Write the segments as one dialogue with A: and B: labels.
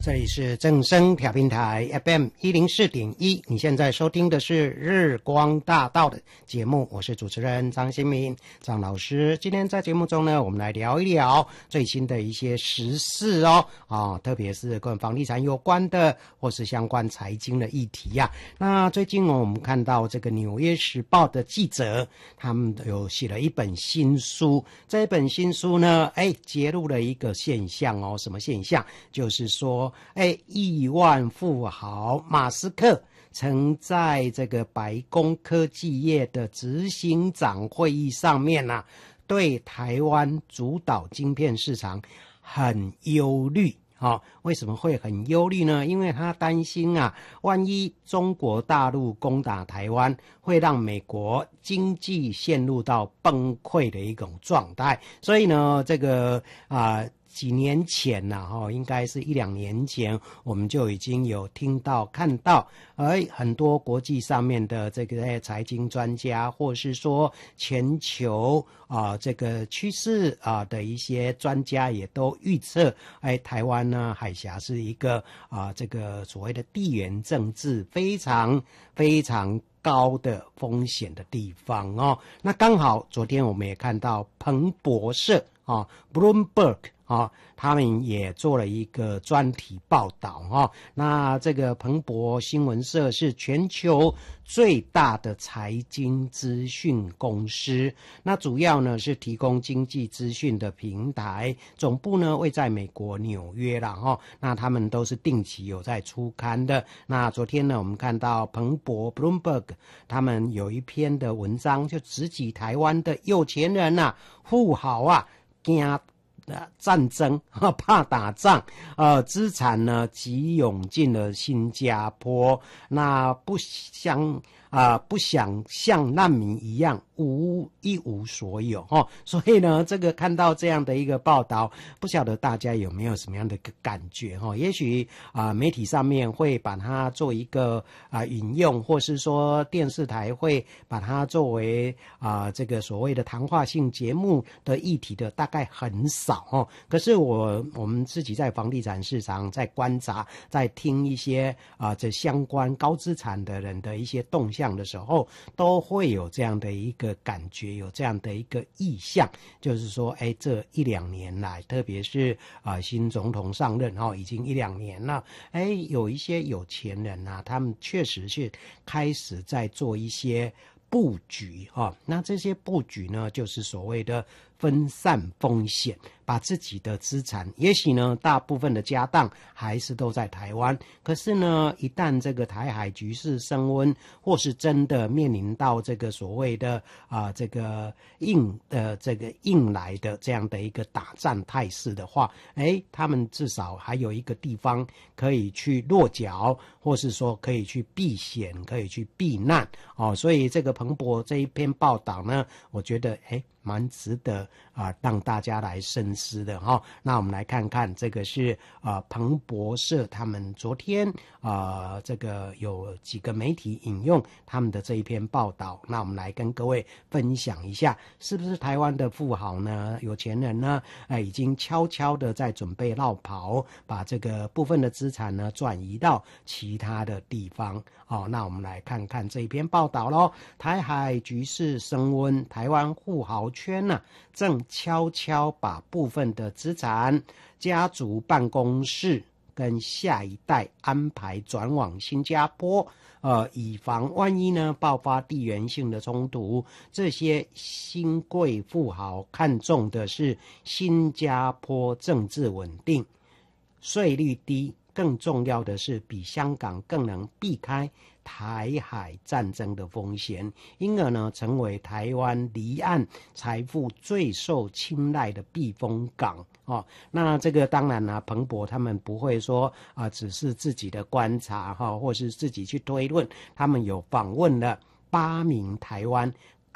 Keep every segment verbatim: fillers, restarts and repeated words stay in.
A: 这里是正声调频台 F M 一零四点一，你现在收听的是日光大道的节目，我是主持人张新民张老师。今天在节目中呢，我们来聊一聊最新的一些时事哦，啊，特别是跟房地产有关的或是相关财经的议题呀、啊。那最近我们看到这个纽约时报的记者，他们有写了一本新书，这一本新书呢，哎，揭露了一个现象哦，什么现象？就是说哎，亿万富豪马斯克曾在这个白宫科技业的执行长会议上面啊，对台湾主导晶片市场很忧虑。哦，为什么会很忧虑呢？因为他担心啊，万一中国大陆攻打台湾，会让美国经济陷入到崩溃的一种状态。所以呢，这个啊。呃几年前呐、啊，应该是一两年前，我们就已经有听到、看到，而很多国际上面的这个财经专家，或是说全球啊这个趋势啊的一些专家，也都预测，哎，台湾呢海峡是一个啊这个所谓的地缘政治非常非常高的风险的地方哦。那刚好昨天我们也看到彭博社啊 ，Bloomberg。啊，他们也做了一个专题报道哈。那这个彭博新闻社是全球最大的财经资讯公司，那主要呢是提供经济资讯的平台，总部呢位在美国纽约啦哈。那他们都是定期有在出刊的。那昨天呢，我们看到彭博 Bloomberg 他们有一篇的文章，就直击台湾的有钱人啊、富豪啊，惊战争怕打仗，呃，资产呢急涌进了新加坡，那不想啊、呃，不想像难民一样无一无所有哦。所以呢，这个看到这样的一个报道，不晓得大家有没有什么样的一个感觉哦？也许啊、呃，媒体上面会把它做一个啊、呃、引用，或是说电视台会把它作为啊、呃、这个所谓的谈话性节目的议题的，大概很少。哦，可是我我们自己在房地产市场在观察，在听一些啊、呃、这相关高资产的人的一些动向的时候，都会有这样的一个感觉，有这样的一个意向，就是说，哎，这一两年来，特别是啊、呃、新总统上任哦，已经一两年了，哎，有一些有钱人啊，他们确实是开始在做一些布局哈、哦，那这些布局呢，就是所谓的分散风险，把自己的资产，也许呢，大部分的家当还是都在台湾，可是呢，一旦这个台海局势升温，或是真的面临到这个所谓的啊、呃、这个硬的这个硬来的这样的一个打战态势的话，哎，他们至少还有一个地方可以去落脚，或是说可以去避险，可以去避难哦。所以这个彭博这一篇报道呢，我觉得哎。蛮值得啊、呃，让大家来深思的哈、哦。那我们来看看，这个是啊、呃，彭博社他们昨天啊、呃，这个有几个媒体引用他们的这一篇报道。那我们来跟各位分享一下，是不是台湾的富豪呢、有钱人呢，呃，已经悄悄的在准备落跑，把这个部分的资产呢转移到其他的地方。哦，那我们来看看这一篇报道咯。台海局势升温，台湾富豪圈呢、啊，正悄悄把部分的资产、家族办公室跟下一代安排转往新加坡，呃，以防万一呢爆发地缘性的冲突。这些新贵富豪看重的是新加坡政治稳定、税率低。更重要的是，比香港更能避开台海战争的风险，因而呢，成为台湾离岸财富最受青睐的避风港哦。那这个当然呢、啊，彭博他们不会说啊、呃，只是自己的观察哈、哦，或是自己去推论，他们有访问了八名台湾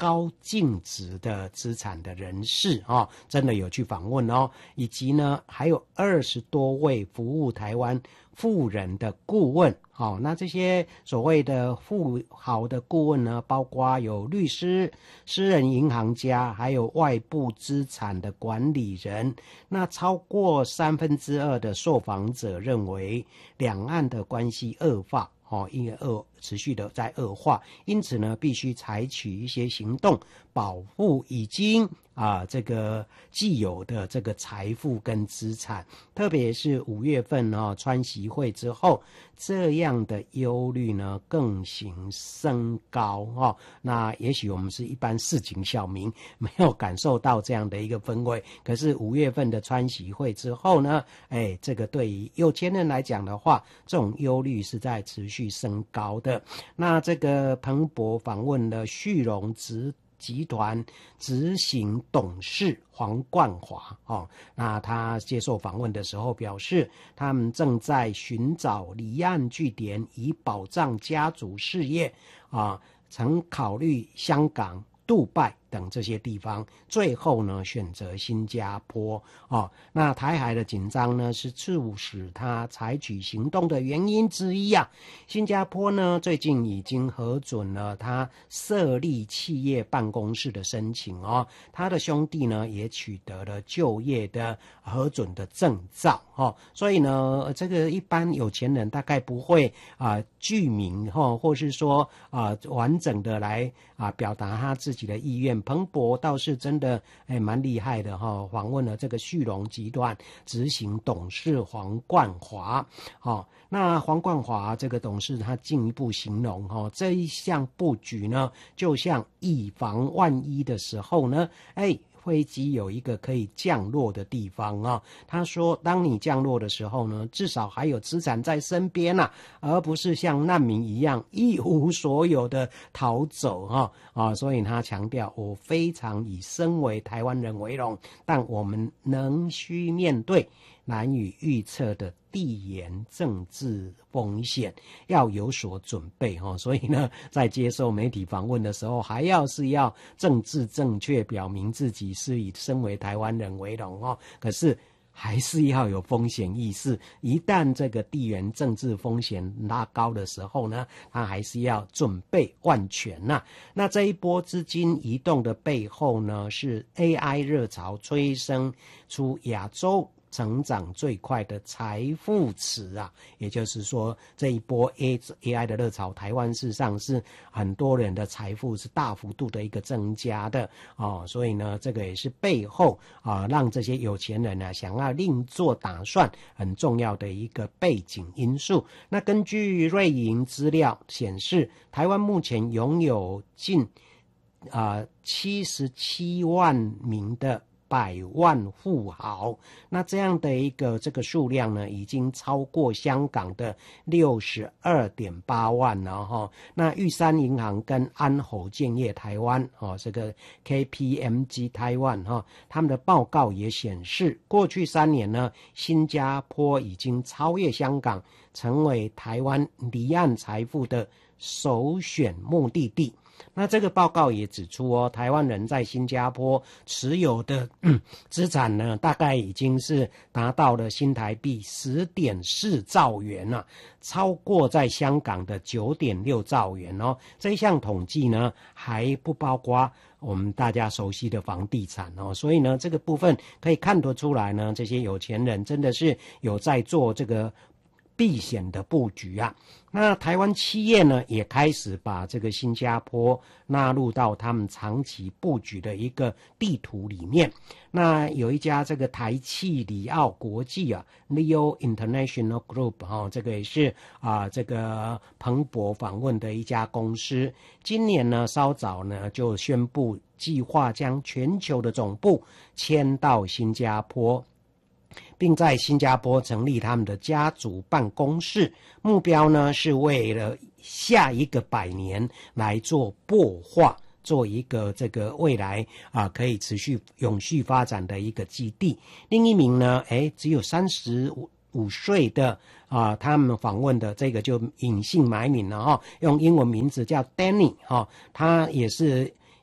A: 高净值的资产的人士哦，真的有去访问哦，以及呢还有二十多位服务台湾富人的顾问。好、哦，那这些所谓的富豪的顾问呢，包括有律师、私人银行家，还有外部资产的管理人。那超过三分之二的受访者认为，两岸的关系恶化。哦，因为恶持续的在恶化，因此呢，必须采取一些行动，保护已经啊这个既有的这个财富跟资产。特别是五月份哦，川习会之后，这样的忧虑呢更形升高哦。那也许我们是一般市井小民，没有感受到这样的一个氛围。可是五月份的川习会之后呢，哎，这个对于有钱人来讲的话，这种忧虑是在持续升高的。那这个彭博访问了旭荣集集团执行董事黄冠华哦，那他接受访问的时候表示，他们正在寻找离岸据点以保障家族事业啊，曾考虑香港、杜拜等这些地方，最后呢选择新加坡哦。那台海的紧张呢是促使他采取行动的原因之一啊。新加坡呢最近已经核准了他设立企业办公室的申请哦，他的兄弟呢也取得了就业的核准的证照哦。所以呢，这个一般有钱人大概不会啊具名哈，或是说啊完整的来啊表达他自己的意愿。彭博倒是真的哎蛮厉害的哈、哦，访问了这个旭荣集团执行董事黄冠华。哦，那黄冠华这个董事他进一步形容哈、哦，这一项布局呢，就像以防万一的时候呢，哎。飞机有一个可以降落的地方啊、哦，他说，当你降落的时候呢，至少还有资产在身边啊，而不是像难民一样一无所有的逃走哈、哦、啊，所以他强调，我非常以身为台湾人为荣，但我们仍需面对难以预测的地缘政治风险，要有所准备哈、哦。所以呢，在接受媒体访问的时候，还要是要政治正确，表明自己是以身为台湾人为荣哦。可是还是要有风险意识，一旦这个地缘政治风险拉高的时候呢，他还是要准备万全呐、啊。那这一波资金移动的背后呢，是 A I 热潮催生出亚洲成长最快的财富池啊，也就是说这一波 A I 的热潮，台湾事实上是很多人的财富是大幅度的一个增加的哦，所以呢，这个也是背后啊让这些有钱人呢想要另做打算很重要的一个背景因素。那根据瑞银资料显示，台湾目前拥有近啊七十七万名的百万富豪，那这样的一个这个数量呢，已经超过香港的六十二点八万了哈。那玉山银行跟安侯建业台湾哦，这个 K P M G 台湾哈，他们的报告也显示，过去三年呢，新加坡已经超越香港，成为台湾离岸财富的首选目的地。那这个报告也指出哦，台湾人在新加坡持有的、嗯、资产呢，大概已经是达到了新台币 十点四兆元了、啊，超过在香港的 九点六兆元哦。这一项统计呢，还不包括我们大家熟悉的房地产哦，所以呢，这个部分可以看得出来呢，这些有钱人真的是有在做这个避险的布局啊。那台湾企业呢，也开始把这个新加坡纳入到他们长期布局的一个地图里面。那有一家这个台企里奥国际啊 Leo International Group 哈、哦，这个也是啊这个彭博访问的一家公司。今年呢，稍早呢就宣布计划将全球的总部迁到新加坡，并在新加坡成立他们的家族办公室，目标呢是为了下一个百年来做擘画，做一个这个未来啊可以持续永续发展的一个基地。另一名呢，哎，只有三十五岁的啊，他们访问的这个就隐姓埋名了哈，用英文名字叫 Danny 哈，他也是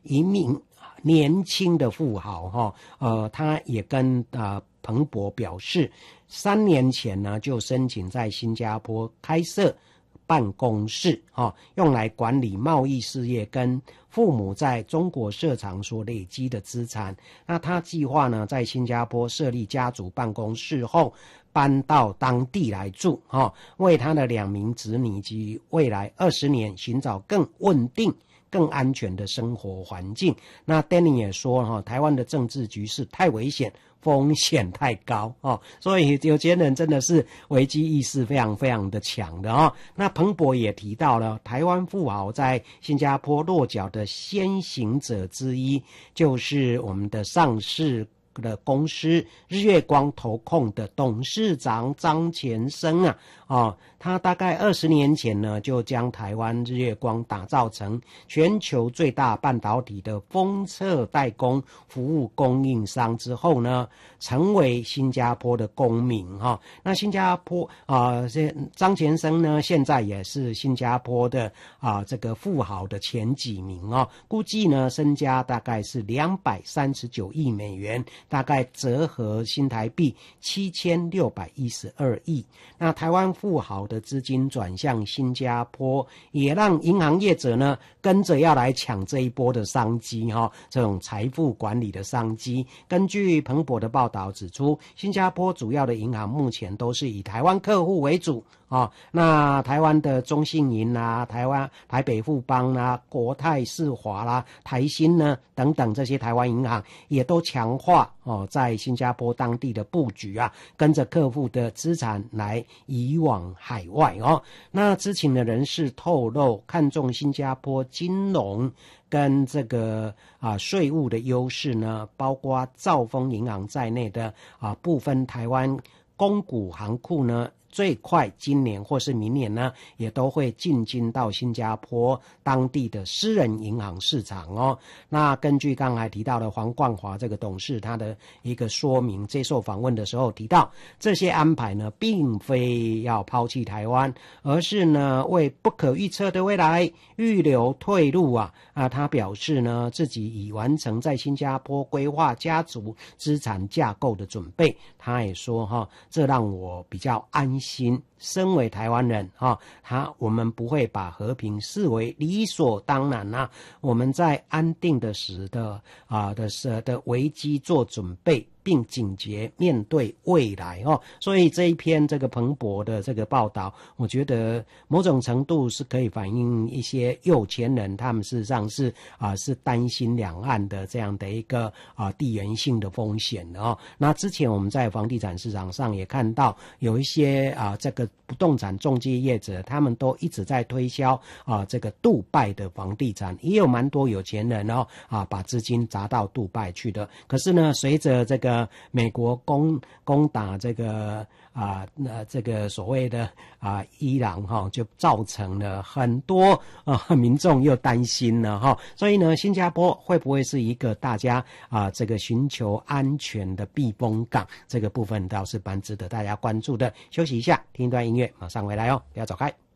A: 一名年轻的富豪哈，呃，他也跟啊彭博表示，三年前呢就申请在新加坡开设办公室啊，用来管理贸易事业跟父母在中国设厂所累积的资产。那他计划呢在新加坡设立家族办公室后，搬到当地来住啊，为他的两名子女及未来二十年寻找更稳定、更安全的生活环境。那 Danny 也说哈，台湾的政治局势太危险，风险太高哦，所以有钱人真的是危机意识非常非常的强的哦。那彭博也提到了台湾富豪在新加坡落脚的先行者之一，就是我们的上市的公司日月光投控的董事长张前生啊，哦，他大概二十年前呢，就将台湾日月光打造成全球最大半导体的封测代工服务供应商之后呢，成为新加坡的公民哈、哦。那新加坡啊，这、呃、张前生呢，现在也是新加坡的啊、呃、这个富豪的前几名哦，估计呢身家大概是两百三十九亿美元。大概折合新台币七千六百一十二亿。那台湾富豪的资金转向新加坡，也让银行业者呢跟着要来抢这一波的商机哈、哦，这种财富管理的商机。根据彭博的报道指出，新加坡主要的银行目前都是以台湾客户为主。哦，那台湾的中信银啦、台湾台北富邦啦、国泰世华啦、台新呢等等这些台湾银行也都强化哦在新加坡当地的布局啊，跟着客户的资产来移往海外哦。那知情的人士透露，看中新加坡金融跟这个啊税务的优势呢，包括兆丰银行在内的啊部分台湾公股行库呢，最快今年或是明年呢，也都会进军到新加坡当地的私人银行市场哦。那根据刚才提到的黄冠华这个董事他的一个说明，接受访问的时候提到，这些安排呢，并非要抛弃台湾，而是呢为不可预测的未来预留退路啊。啊，他表示呢，自己已完成在新加坡规划家族资产架构的准备。他也说哈，这让我比较安心。身为台湾人哈，他我们不会把和平视为理所当然啊，我们在安定的时的啊的时的危机做准备，并警觉面对未来哦。所以这一篇这个彭博的这个报道，我觉得某种程度是可以反映一些有钱人他们事实上是啊是担心两岸的这样的一个啊地缘性的风险的哦。那之前我们在房地产市场上也看到有一些啊这个不动产中介业者，他们都一直在推销啊这个杜拜的房地产，也有蛮多有钱人哦啊把资金砸到杜拜去的。可是呢，随着这个美国攻攻打这个啊那这个所谓的啊伊朗哈、哦，就造成了很多啊民众又担心了哈、哦。所以呢，新加坡会不会是一个大家啊这个寻求安全的避风港？这个部分倒是蛮值得大家关注的。休息一下，听一段音乐，马上回来哦，不要走开。